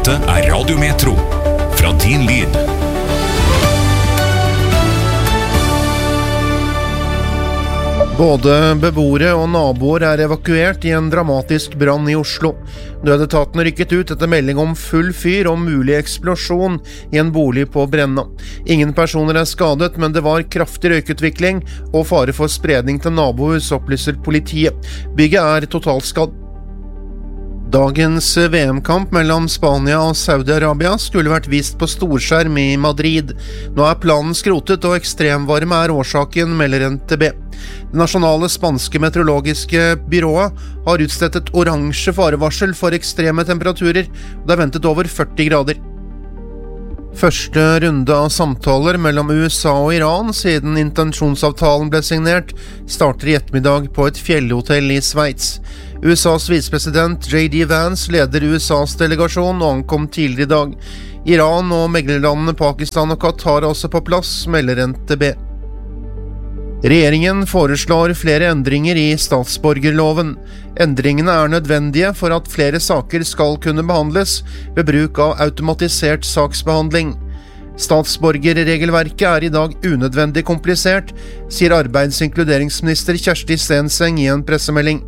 Dette Radio Metro, fra din lyd. Både beboere og naboer evakuert i en dramatisk brann i Oslo. Nødetaten rykket ut etter melding om full fyr og mulig eksplosjon i en bolig på Brenna. Ingen personer skadet, men det var kraftig røykutvikling og fare for spredning til nabohus, opplyser politiet. Bygget totalskadd. Dagens VM-kamp mellom Spania og Saudi-Arabia skulle vært vist på storskjerm i Madrid. Nå planen skrotet, og ekstremvarme årsaken, melder NTB. Det nasjonale spanske meteorologiske byrået har utstedt et oransje farevarsel for ekstreme temperaturer, og det ventet over 40 grader. Første runde av samtaler mellom USA og Iran siden intensjonsavtalen ble signert, starter i ettermiddag på et fjellhotell i Sveits. USAs visepresident J.D. Vance leder USAs delegasjon og ankom tidligere i dag. Iran og meglerlandene Pakistan og Qatar er også på plass, melder NTB. Regjeringen foreslår flere endringer i statsborgerloven. Endringene nødvendige for at flere saker skal kunne behandles ved bruk av automatisert saksbehandling. Statsborgerregelverket i dag unødvendig komplisert, sier arbeids- og inkluderingsminister Kjersti Stenseng i en pressemelding.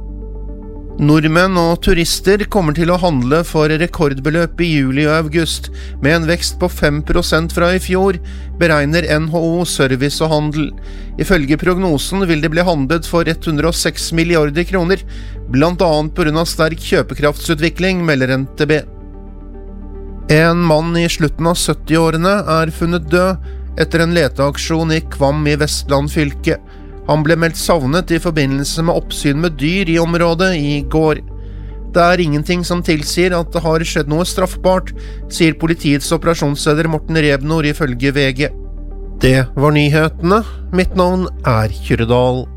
Nordmenn og turister kommer til å handle for rekordbeløp i juli og august, med en vekst på 5% fra i fjor, beregner NHO Service og Handel. Ifølge prognosen vil det bli handlet for 106 milliarder kroner, blant annet på grunn av sterk kjøpekraftsutvikling, melder NTB. En mann i slutten av 70-årene funnet død etter en leteaksjon i Kvam i Vestland fylke. Han ble meldt savnet i forbindelse med oppsyn med dyr i området i går. Det ingenting som tilsier at det har skjedd noe straffbart, sier politiets operasjonsleder Morten Rebnor ifølge VG. Det var nyhetene. Mitt navn Kyrre Dahl.